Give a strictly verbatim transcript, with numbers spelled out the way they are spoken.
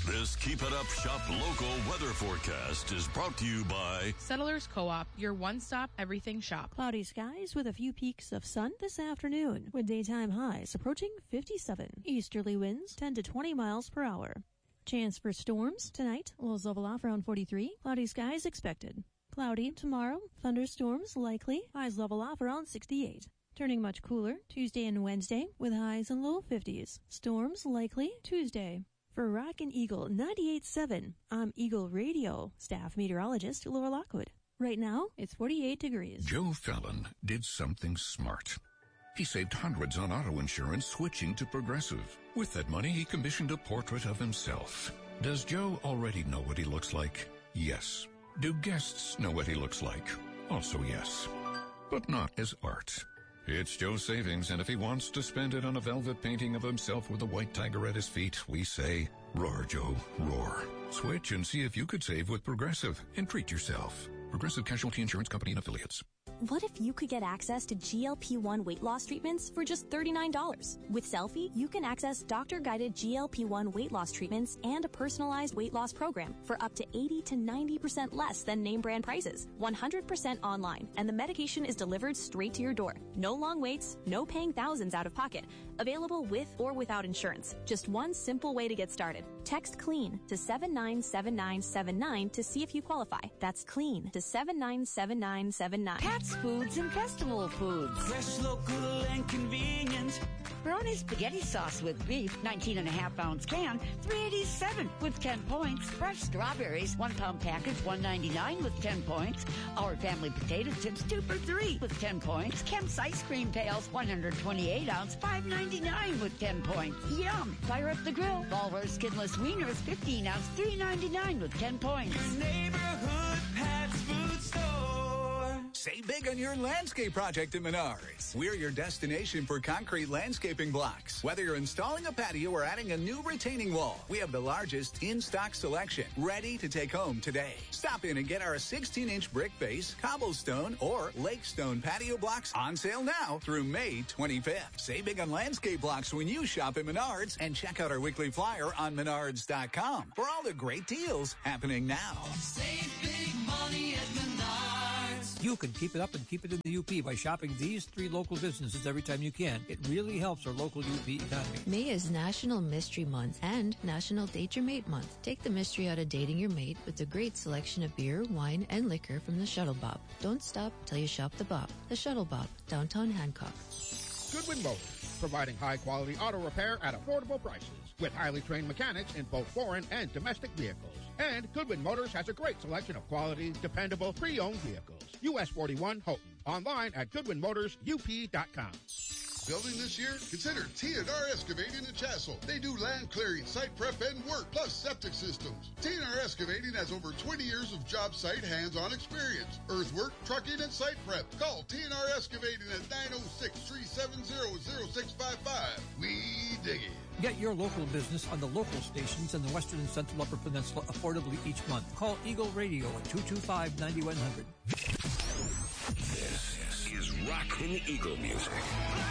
This Keep It Up Shop Local weather forecast is brought to you by Settlers Co-op, your one-stop everything shop. Cloudy skies with a few peaks of sun this afternoon, with daytime highs approaching fifty-seven. Easterly winds ten to twenty miles per hour. Chance for storms tonight, lows level off around forty-three. Cloudy skies expected. Cloudy tomorrow, thunderstorms likely, highs level off around sixty-eight. Turning much cooler Tuesday and Wednesday with highs in low fifties. Storms likely Tuesday. For Rockin' Eagle ninety-eight point seven, I'm Eagle Radio staff meteorologist Laura Lockwood. Right now, it's forty-eight degrees. Joe Fallon did something smart. He saved hundreds on auto insurance switching to Progressive. With that money, he commissioned a portrait of himself. Does Joe already know what he looks like? Yes. Do guests know what he looks like? Also yes. But not as art. It's Joe's savings, and if he wants to spend it on a velvet painting of himself with a white tiger at his feet, we say, roar, Joe, roar. Switch and see if you could save with Progressive and treat yourself. Progressive Casualty Insurance Company and Affiliates. What if you could get access to G L P one weight loss treatments for just thirty-nine dollars? With Selfie, you can access doctor-guided G L P one weight loss treatments and a personalized weight loss program for up to eighty to ninety percent less than name brand prices. one hundred percent online, and the medication is delivered straight to your door. No long waits, no paying thousands out of pocket. Available with or without insurance. Just one simple way to get started. Text CLEAN to seven nine seven nine seven nine to see if you qualify. That's CLEAN to seven nine seven nine seven nine. Pat's Foods and Festival Foods. Fresh, local, and convenient. Pepperoni spaghetti sauce with beef, nineteen and a half ounce can, three eighty-seven with ten points. Fresh strawberries, one pound package, one ninety-nine with ten points. Our family potato chips, two for three with ten points. Kemp's ice cream pails, one hundred twenty-eight ounce, five ninety-nine with ten points. Yum! Fire up the grill. Ballroom skinless wieners, fifteen ounce, three ninety-nine with ten points. Your neighborhood Pat's Food Store. Save big on your landscape project at Menards. We're your destination for concrete landscaping blocks. Whether you're installing a patio or adding a new retaining wall, we have the largest in-stock selection ready to take home today. Stop in and get our sixteen inch brick base, cobblestone, or lake stone patio blocks on sale now through May twenty-fifth. Save big on landscape blocks when you shop at Menards, and check out our weekly flyer on menards dot com for all the great deals happening now. Save big money at Menards. You can keep it up and keep it in the U P by shopping these three local businesses every time you can. It really helps our local U P economy. May is National Mystery Month and National Date Your Mate Month. Take the mystery out of dating your mate with a great selection of beer, wine, and liquor from the Shuttle Bob. Don't stop till you shop the Bob. The Shuttle Bob, downtown Hancock. Goodwin Motors, providing high-quality auto repair at affordable prices with highly trained mechanics in both foreign and domestic vehicles. And Goodwin Motors has a great selection of quality, dependable, pre-owned vehicles. U S forty-one Houghton. Online at goodwin motors u p dot com. Building this year? Consider T and R Excavating in Chassel. They do land clearing, site prep, and work, plus septic systems. T and R Excavating has over twenty years of job site hands-on experience. Earthwork, trucking, and site prep. Call T and R Excavating at nine oh six, three seven zero, zero six five five. We dig it. Get your local business on the local stations in the Western and Central Upper Peninsula affordably each month. Call Eagle Radio at two two five, nine one zero zero. This is Rockin' Eagle Music.